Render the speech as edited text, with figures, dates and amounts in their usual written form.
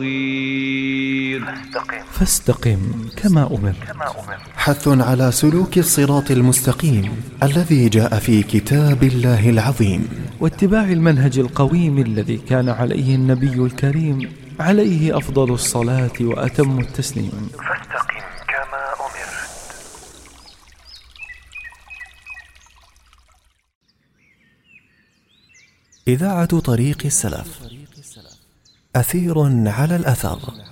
فاستقم كما أمر. حث على سلوك الصراط المستقيم الذي جاء في كتاب الله العظيم، واتباع المنهج القويم الذي كان عليه النبي الكريم عليه أفضل الصلاة وأتم التسليم. فاستقم كما أمرت. إذاعة طريق السلف، أثير على الأثر.